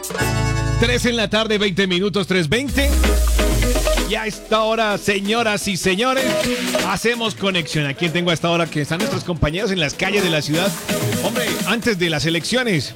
3 en la tarde, 20 minutos, 3:20. Y a esta hora, señoras y señores, hacemos conexión. ¿A quién tengo a esta hora? Que están nuestros compañeros en las calles de la ciudad. Hombre, antes de las elecciones.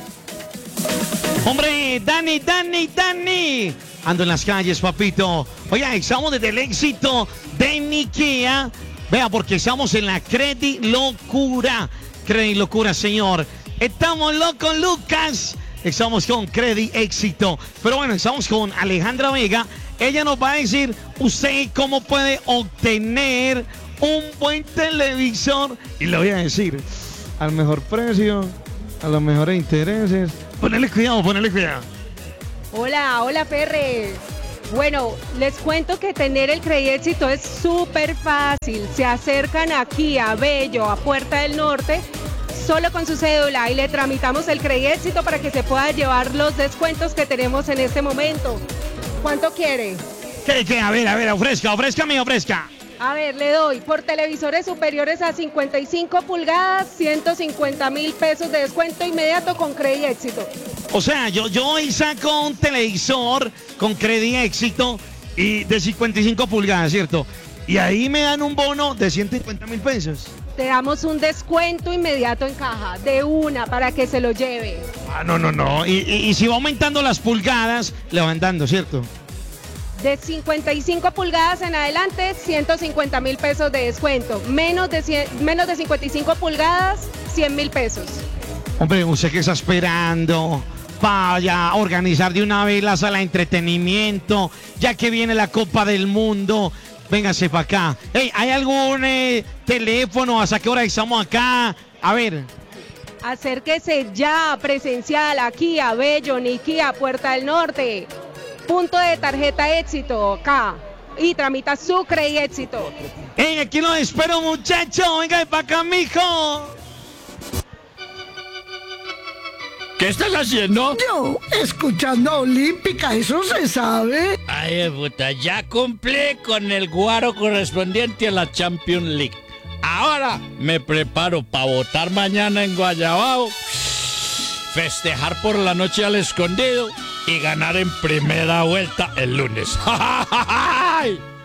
Hombre, Dani. Ando en las calles, papito. Oye, estamos desde el éxito de Nikea. Vea, porque estamos en la Credi Locura. Credi Locura, señor. Estamos locos, Lucas. Estamos con Credi Éxito. Pero bueno, estamos con Alejandra Vega. Ella nos va a decir usted cómo puede obtener un buen televisor. Y le voy a decir, al mejor precio, a los mejores intereses. Ponele cuidado. Hola, Ferre. Bueno, les cuento que tener el Credi Éxito es súper fácil. Se acercan aquí a Bello, a Puerta del Norte, solo con su cédula y le tramitamos el Credi Éxito para que se pueda llevar los descuentos que tenemos en este momento. ¿Cuánto quiere? ¿Qué? A ver, ofrezca. A ver, le doy por televisores superiores a 55 pulgadas, 150,000 pesos de descuento inmediato con Credi Éxito. O sea, yo hoy saco un televisor con Credi Éxito y de 55 pulgadas, ¿cierto? Y ahí me dan un bono de 150,000 pesos. Te damos un descuento inmediato en caja, de una, para que se lo lleve. Ah, no. Y si va aumentando las pulgadas, le van dando, ¿cierto? De 55 pulgadas en adelante, 150,000 pesos de descuento. Menos de 55 pulgadas, 100,000 pesos. Hombre, ¿usted qué está esperando? Vaya a organizar de una vez la sala de entretenimiento, ya que viene la Copa del Mundo. Véngase para acá. Hey, ¿hay algún teléfono? ¿Hasta qué hora estamos acá? A ver. Acérquese ya, presencial, aquí a Bello, Nikea, Puerta del Norte. Punto de tarjeta Éxito, acá. Y tramita su Credi Éxito. Hey, aquí los espero, muchachos. Venga para acá, mijo. ¿Qué estás haciendo? Yo, escuchando a Olímpica, eso se sabe. Ay, puta, ya cumplí con el guaro correspondiente a la Champions League. Ahora me preparo para votar mañana en Guayabao, festejar por la noche al escondido y ganar en primera vuelta el lunes.